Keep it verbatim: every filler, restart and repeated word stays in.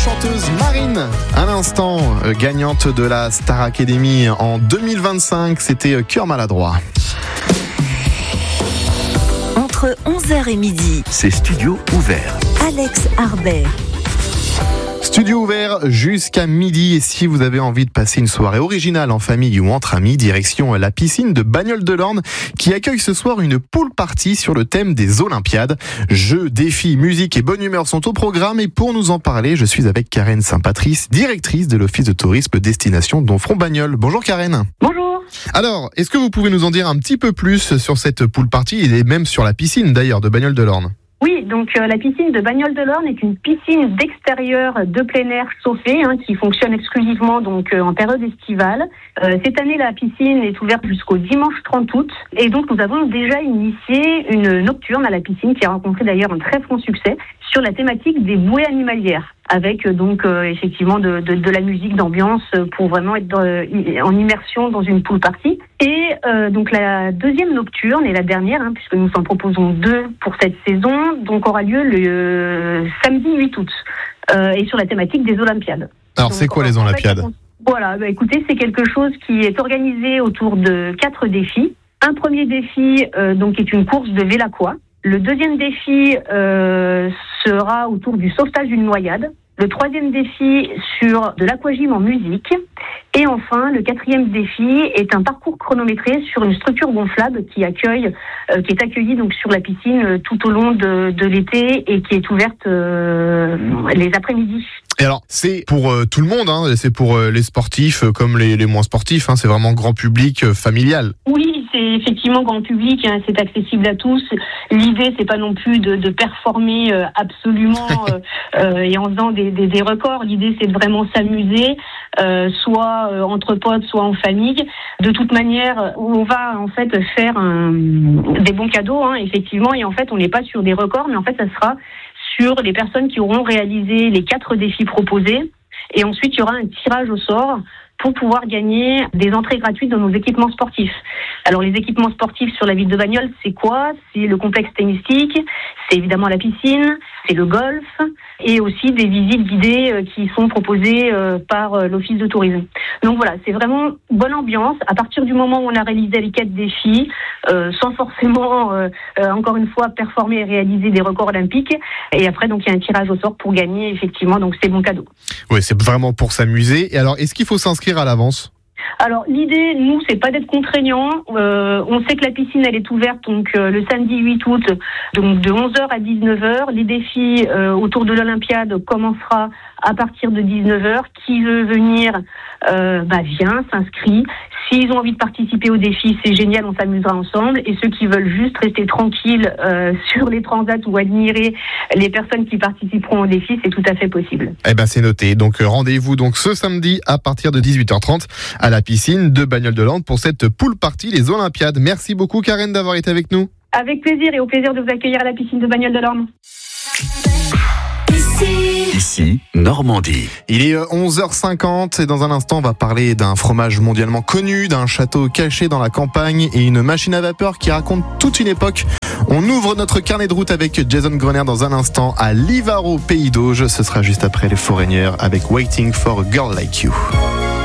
chanteuse Marine, à l'instant, gagnante de la Star Academy en deux mille vingt-cinq, c'était Cœur maladroit. Entre onze heures et midi, c'est Studio Ouvert. Alex Harbert. Studio ouvert jusqu'à midi, et si vous avez envie de passer une soirée originale en famille ou entre amis, direction la piscine de Bagnoles-de-l'Orne qui accueille ce soir une pool party sur le thème des Olympiades. Jeux, défis, musique et bonne humeur sont au programme, et pour nous en parler, je suis avec Karen Saint-Patrice, directrice de l'Office de tourisme destination Domfront-Bagnoles. Bonjour Karen. Bonjour. Alors, est-ce que vous pouvez nous en dire un petit peu plus sur cette pool party et même sur la piscine d'ailleurs de Bagnoles-de-l'Orne? Oui, donc euh, la piscine de Bagnoles-de-l'Orne est une piscine d'extérieur de plein air chauffée hein, qui fonctionne exclusivement donc euh, en période estivale. Euh, cette année, la piscine est ouverte jusqu'au dimanche trente août, et donc nous avons déjà initié une nocturne à la piscine qui a rencontré d'ailleurs un très franc succès sur la thématique des bouées animalières, avec donc euh, effectivement de, de, de la musique d'ambiance pour vraiment être euh, en immersion dans une pool party. Et euh, donc la deuxième nocturne et la dernière, hein, puisque nous en proposons deux pour cette saison, donc aura lieu le euh, samedi huit août euh, et sur la thématique des Olympiades. Alors donc, c'est quoi les Olympiades? en fait, Voilà, bah, écoutez, c'est quelque chose qui est organisé autour de quatre défis. Un premier défi euh, donc est une course de Vélaqua. Le deuxième défi euh, sera autour du sauvetage d'une noyade. Le troisième défi sur de l'aquagym en musique. Et enfin, le quatrième défi est un parcours chronométré sur une structure gonflable qui accueille, euh, qui est accueillie donc sur la piscine euh, tout au long de, de l'été et qui est ouverte euh, les après-midi. Et alors, c'est pour euh, tout le monde, hein, c'est pour euh, les sportifs euh, comme les, les moins sportifs, hein, c'est vraiment grand public, euh, familial. Oui, c'est effectivement grand public, hein, c'est accessible à tous. L'idée, c'est pas non plus de, de performer euh, absolument euh, euh, et en faisant des, des, des records. L'idée, c'est de vraiment s'amuser, euh, soit euh, entre potes, soit en famille. De toute manière, on va en fait faire un, des bons cadeaux, hein, effectivement, et en fait, on n'est pas sur des records, mais en fait, ça sera sur les personnes qui auront réalisé les quatre défis proposés. Et ensuite, il y aura un tirage au sort pour pouvoir gagner des entrées gratuites dans nos équipements sportifs. Alors, les équipements sportifs sur la ville de Bagnoles, c'est quoi? C'est le complexe tennistique, c'est évidemment la piscine, c'est le golf, et aussi des visites guidées euh, qui sont proposées euh, par euh, l'Office de tourisme. Donc voilà, c'est vraiment bonne ambiance. À partir du moment où on a réalisé les quatre défis, euh, sans forcément, euh, euh, encore une fois, performer et réaliser des records olympiques. Et après, donc, il y a un tirage au sort pour gagner, effectivement, donc c'est bon cadeau. Oui, c'est vraiment pour s'amuser. Et alors, est-ce qu'il faut s'inscrire à l'avance? Alors l'idée, nous, c'est pas d'être contraignant. Euh, on sait que la piscine, elle est ouverte donc euh, le samedi huit août, donc de onze heures à dix-neuf heures. Les défis euh, autour de l'Olympiade commencera à partir de dix-neuf heures. Qui veut venir, euh, bah vient, s'inscrit. S'ils ont envie de participer au défi, c'est génial, on s'amusera ensemble. Et ceux qui veulent juste rester tranquilles euh, sur les transats ou admirer les personnes qui participeront au défi, c'est tout à fait possible. Eh ben c'est noté. Donc rendez-vous donc ce samedi à partir de dix-huit heures trente à la piscine de Bagnoles-de-l'Orne pour cette pool party les Olympiades. Merci beaucoup Karen d'avoir été avec nous. Avec plaisir, et au plaisir de vous accueillir à la piscine de Bagnoles-de-l'Orne. Ici, Normandie. Il est onze heures cinquante et dans un instant on va parler d'un fromage mondialement connu, d'un château caché dans la campagne et une machine à vapeur qui raconte toute une époque. On ouvre notre carnet de route avec Jason Grenier dans un instant à Livaro, Pays d'Auge. Ce sera juste après les Foreigner avec Waiting for a Girl Like You.